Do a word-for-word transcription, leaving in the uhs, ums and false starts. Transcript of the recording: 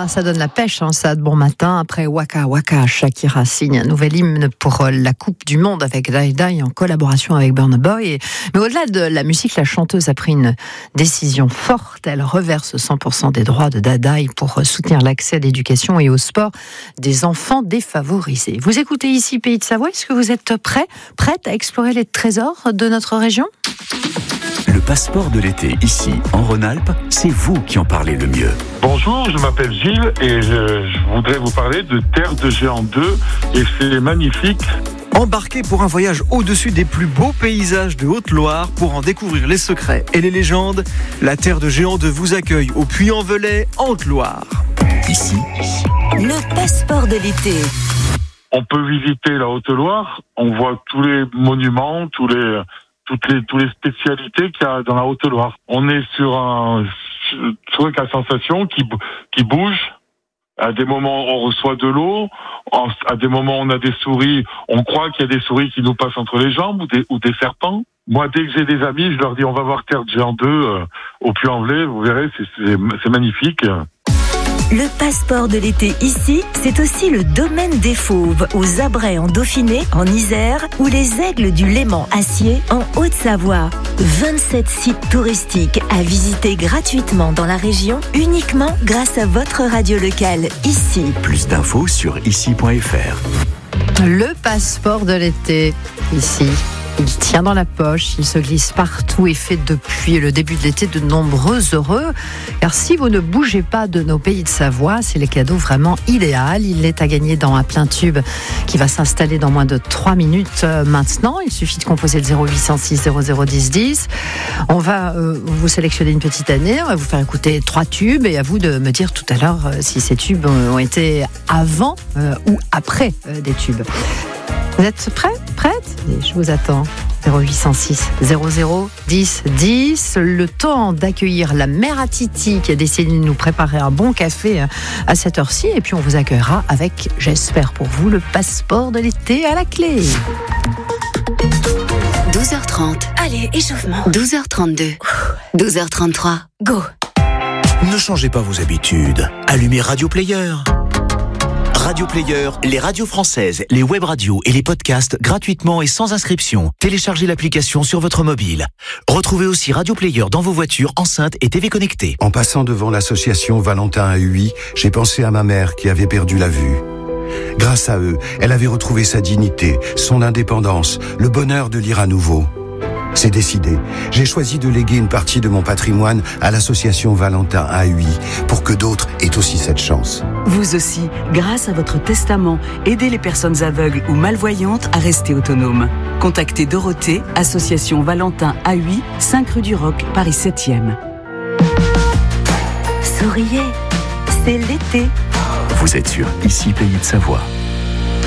ça, ça donne la pêche, hein, ça, de bon matin. Après Waka Waka, Shakira signe un nouvel hymne pour la Coupe du Monde avec Die Die en collaboration avec Burna Boy. Et, mais au-delà de la musique, la chanteuse a pris une décision forte. Elle reverse cent pour cent des droits de Die Die pour soutenir l'accès à l'éducation et au sport des enfants défavorisés. Vous écoutez ici Pays de Savoie. Est-ce que vous êtes prêts, prêtes à explorer les trésors de notre région ? Le passeport de l'été, ici, en Rhône-Alpes, c'est vous qui en parlez le mieux. Bonjour, je m'appelle Gilles et je, je voudrais vous parler de Terre de Géant deux et c'est magnifique. Embarquez pour un voyage au-dessus des plus beaux paysages de Haute-Loire pour en découvrir les secrets et les légendes. La Terre de Géant deux vous accueille au Puy-en-Velay, en Haute-Loire. Ici, le passeport de l'été. On peut visiter la Haute-Loire, on voit tous les monuments, tous les... toutes les toutes les spécialités qu'il y a dans la Haute-Loire. On est sur un truc à sensation qui qui bouge. À des moments, on reçoit de l'eau. À des moments, on a des souris. On croit qu'il y a des souris qui nous passent entre les jambes ou des ou des serpents. Moi, dès que j'ai des amis, je leur dis on va voir Terre de Géant deux euh, au Puy-en-Velay. Vous verrez, c'est c'est, c'est magnifique. Le passeport de l'été ici, c'est aussi le domaine des Fauves, aux Abrets en Dauphiné, en Isère, ou les Aigles du Léman Acier en Haute-Savoie. vingt-sept sites touristiques à visiter gratuitement dans la région, uniquement grâce à votre radio locale, ici. Plus d'infos sur ici point f r. Le passeport de l'été, ici. Il tient dans la poche, il se glisse partout et fait depuis le début de l'été de nombreux heureux. Car si vous ne bougez pas de nos pays de Savoie, c'est le cadeau vraiment idéal. Il est à gagner dans un plein tube qui va s'installer dans moins de trois minutes maintenant. Il suffit de composer le zéro huit cent six zéro zéro dix dix. On va euh, vous sélectionner une petite année, on va vous faire écouter trois tubes et à vous de me dire tout à l'heure euh, si ces tubes ont été avant euh, ou après euh, des tubes. Vous êtes prêts ? Prêtes ? Je vous attends. zéro huit cent six zéro zéro dix dix. Le temps d'accueillir la mère à Titi qui a décidé de nous préparer un bon café à cette heure-ci. Et puis on vous accueillera avec, j'espère pour vous, le passeport de l'été à la clé. douze heures trente. Allez, échauffement. douze heures trente-deux. douze heures trente-trois. Go. Ne changez pas vos habitudes. Allumez Radio Player. Radio Player, les radios françaises, les web radios et les podcasts gratuitement et sans inscription. Téléchargez l'application sur votre mobile. Retrouvez aussi Radio Player dans vos voitures, enceintes et T V connectées. En passant devant l'association Valentin A U I, j'ai pensé à ma mère qui avait perdu la vue. Grâce à eux, elle avait retrouvé sa dignité, son indépendance, le bonheur de lire à nouveau. C'est décidé. J'ai choisi de léguer une partie de mon patrimoine à l'association Valentin A U I pour que d'autres aient aussi cette chance. Vous aussi, grâce à votre testament, aidez les personnes aveugles ou malvoyantes à rester autonomes. Contactez Dorothée, association Valentin A U I, cinq rue du Roc, Paris septième. Souriez, c'est l'été. Vous êtes sur Ici Pays de Savoie.